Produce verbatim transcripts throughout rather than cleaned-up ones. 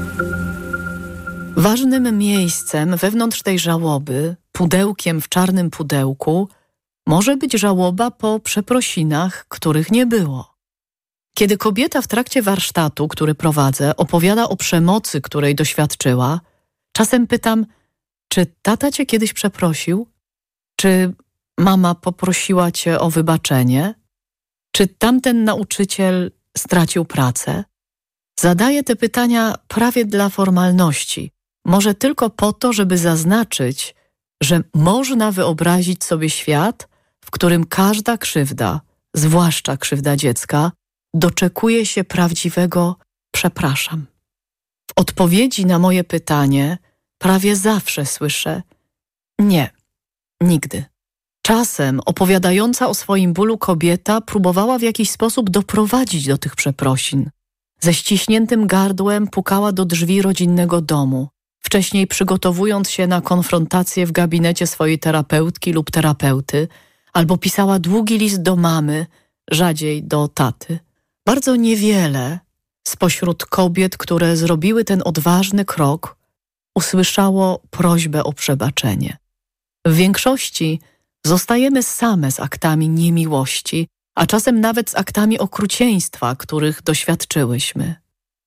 Ważnym miejscem wewnątrz tej żałoby, pudełkiem w czarnym pudełku, może być żałoba po przeprosinach, których nie było. Kiedy kobieta w trakcie warsztatu, który prowadzę, opowiada o przemocy, której doświadczyła, czasem pytam, czy tata cię kiedyś przeprosił? Czy mama poprosiła cię o wybaczenie? Czy tamten nauczyciel stracił pracę? Zadaję te pytania prawie dla formalności, może tylko po to, żeby zaznaczyć, że można wyobrazić sobie świat, w którym każda krzywda, zwłaszcza krzywda dziecka, doczekuje się prawdziwego przepraszam. W odpowiedzi na moje pytanie prawie zawsze słyszę nie, nigdy. Czasem opowiadająca o swoim bólu kobieta próbowała w jakiś sposób doprowadzić do tych przeprosin. Ze ściśniętym gardłem pukała do drzwi rodzinnego domu, wcześniej przygotowując się na konfrontację w gabinecie swojej terapeutki lub terapeuty, albo pisała długi list do mamy, rzadziej do taty. Bardzo niewiele spośród kobiet, które zrobiły ten odważny krok, usłyszało prośbę o przebaczenie. W większości zostajemy same z aktami niemiłości, a czasem nawet z aktami okrucieństwa, których doświadczyłyśmy.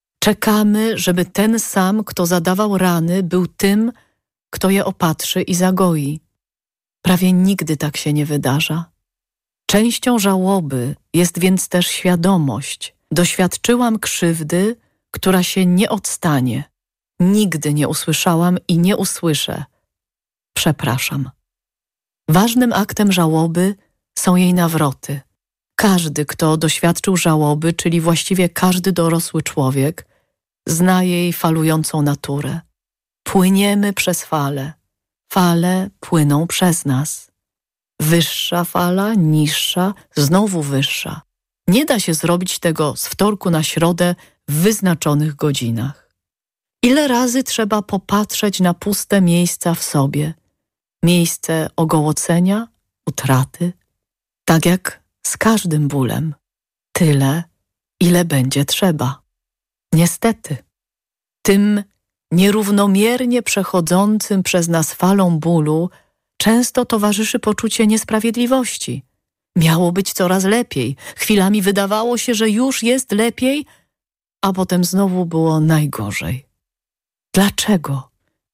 Czekamy, żeby ten sam, kto zadawał rany, był tym, kto je opatrzy i zagoi. Prawie nigdy tak się nie wydarza. Częścią żałoby jest więc też świadomość. Doświadczyłam krzywdy, która się nie odstanie. Nigdy nie usłyszałam i nie usłyszę. Przepraszam. Ważnym aktem żałoby są jej nawroty. Każdy, kto doświadczył żałoby, czyli właściwie każdy dorosły człowiek, zna jej falującą naturę. Płyniemy przez fale. Fale płyną przez nas. Wyższa fala, niższa, znowu wyższa. Nie da się zrobić tego z wtorku na środę w wyznaczonych godzinach. Ile razy trzeba popatrzeć na puste miejsca w sobie? Miejsce ogołocenia, utraty. Tak jak z każdym bólem. Tyle, ile będzie trzeba. Niestety, tym nierównomiernie przechodzącym przez nas falą bólu często towarzyszy poczucie niesprawiedliwości. Miało być coraz lepiej. Chwilami wydawało się, że już jest lepiej, a potem znowu było najgorzej. Dlaczego?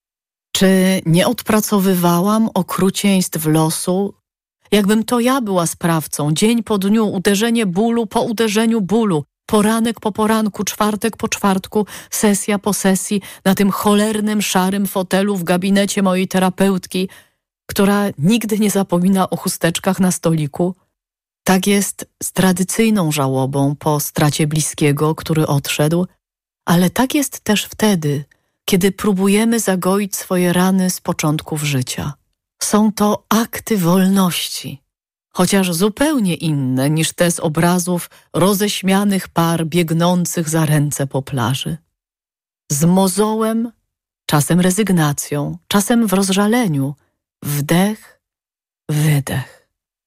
Czy nie odpracowywałam okrucieństw losu? Jakbym to ja była sprawcą, dzień po dniu, uderzenie bólu po uderzeniu bólu, poranek po poranku, czwartek po czwartku, sesja po sesji, na tym cholernym, szarym fotelu w gabinecie mojej terapeutki, która nigdy nie zapomina o chusteczkach na stoliku. Tak jest z tradycyjną żałobą po stracie bliskiego, który odszedł, ale tak jest też wtedy, kiedy próbujemy zagoić swoje rany z początków życia. Są to akty wolności, chociaż zupełnie inne niż te z obrazów roześmianych par biegnących za ręce po plaży. Z mozołem, czasem rezygnacją, czasem w rozżaleniu, wdech, wydech.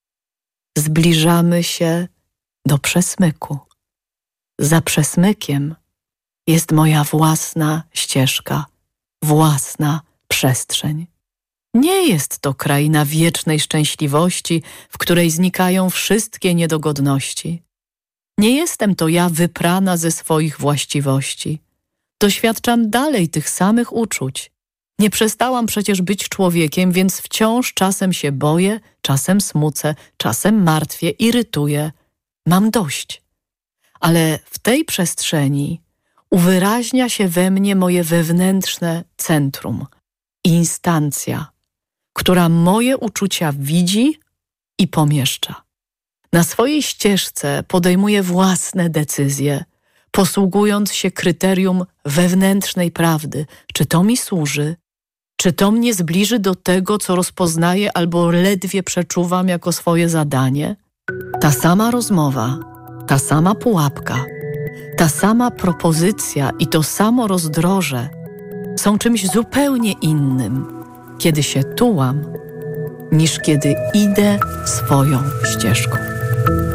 Zbliżamy się do przesmyku. Za przesmykiem jest moja własna ścieżka, własna przestrzeń. Nie jest to kraina wiecznej szczęśliwości, w której znikają wszystkie niedogodności. Nie jestem to ja wyprana ze swoich właściwości. Doświadczam dalej tych samych uczuć. Nie przestałam przecież być człowiekiem, więc wciąż czasem się boję, czasem smucę, czasem martwię, irytuję. Mam dość. Ale w tej przestrzeni uwyraźnia się we mnie moje wewnętrzne centrum, instancja, która moje uczucia widzi i pomieszcza. Na swojej ścieżce podejmuje własne decyzje, posługując się kryterium wewnętrznej prawdy. Czy to mi służy? Czy to mnie zbliży do tego, co rozpoznaję albo ledwie przeczuwam jako swoje zadanie? Ta sama rozmowa, ta sama pułapka, ta sama propozycja i to samo rozdroże są czymś zupełnie innym, kiedy się tułam, niż kiedy idę swoją ścieżką.